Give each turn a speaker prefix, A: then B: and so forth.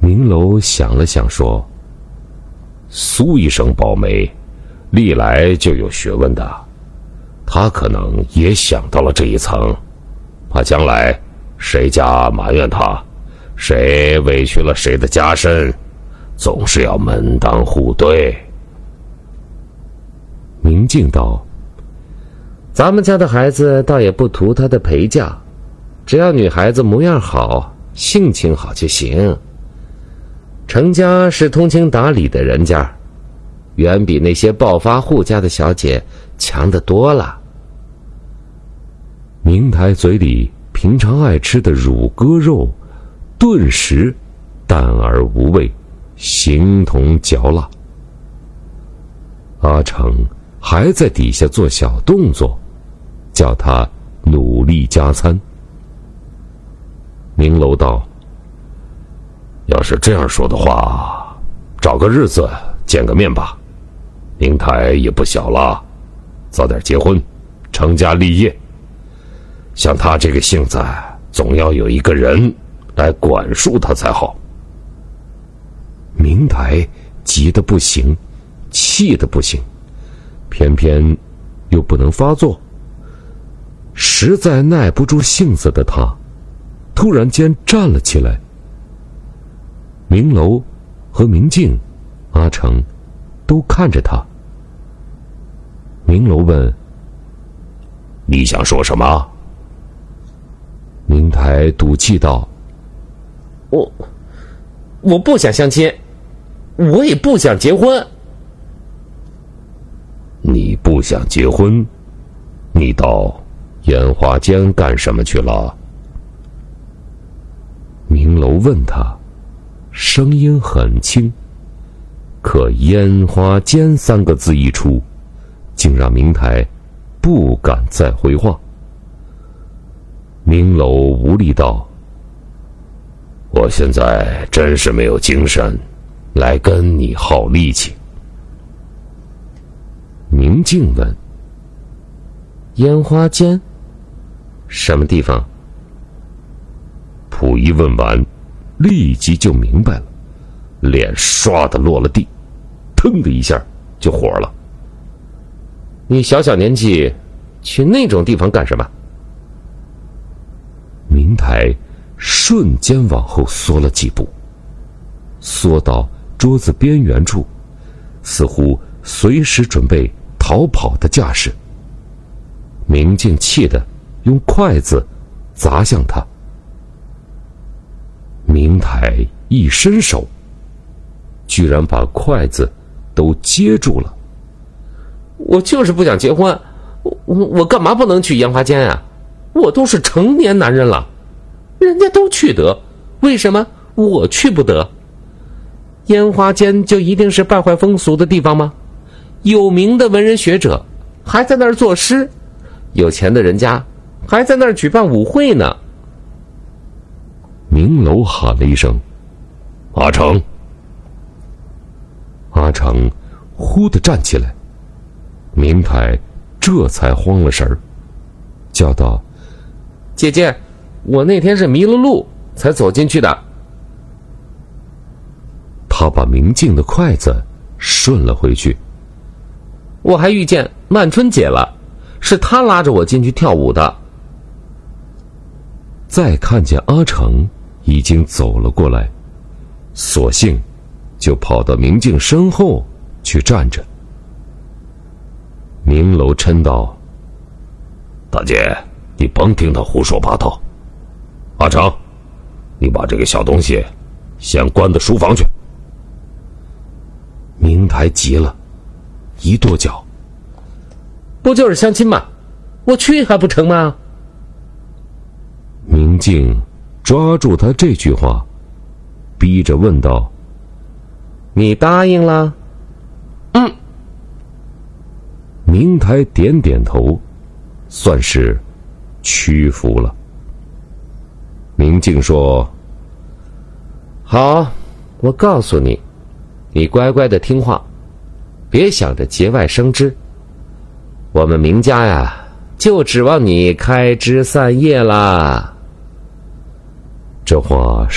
A: 明楼想了想说：苏医生保媒，历来就有学问的，他可能也想到了这一层，怕将来谁家埋怨他，谁委屈了谁的家身，总是要门当户对。明镜道：咱们家的孩子倒也不图他的陪嫁，只要女孩子模样好，性情好就行。程家是通情达理的人家，远比那些暴发户家的小姐强得多了。明台嘴里平常爱吃的乳鸽肉顿时淡而无味，形同嚼蜡。阿成还在底下做小动作，叫他努力加餐。明楼道：要是这样说的话，找个日子见个面吧。明台也不小了，早点结婚，成家立业。像他这个性子，总要有一个人来管束他才好。明台急得不行，气得不行，偏偏又不能发作。实在耐不住性子的他，突然间站了起来。明楼和明镜、阿成都看着他。明楼问：你想说什么？明台赌气道：我不想相亲，我也不想结婚。你不想结婚，你到烟花间干什么去了？明楼问他，声音很轻，可烟花间三个字一出，竟让明台不敢再回话。明楼无力道：我现在真是没有精神来跟你耗力气。明镜问：烟花间什么地方？溥仪问完，立即就明白了，脸唰的落了地，腾的一下就火了。你小小年纪去那种地方干什么？明台瞬间往后缩了几步，缩到桌子边缘处，似乎随时准备逃跑的架势。明镜气得用筷子砸向他。明台一伸手，居然把筷子都接住了。我就是不想结婚，我干嘛不能去烟花间啊？我都是成年男人了，人家都去得，为什么我去不得？烟花间就一定是败坏风俗的地方吗？有名的文人学者还在那儿作诗，有钱的人家还在那儿举办舞会呢。明楼喊了一声：阿成！阿成忽地站起来，明台这才慌了神儿，叫道：姐姐，我那天是迷了路才走进去的。他把明镜的筷子顺了回去。我还遇见曼春姐了，是她拉着我进去跳舞的。再看见阿成已经走了过来，索性就跑到明镜身后去站着。明楼嗔道：大姐，你甭听他胡说八道。阿成，你把这个小东西先关到书房去。明台急了，一跺脚：不就是相亲吗？我去还不成吗？明镜抓住他这句话，逼着问道：你答应了？明台点点头，算是屈服了。明镜说：好，我告诉你，你乖乖的听话，别想着节外生枝。我们明家呀，就指望你开枝散叶啦。这话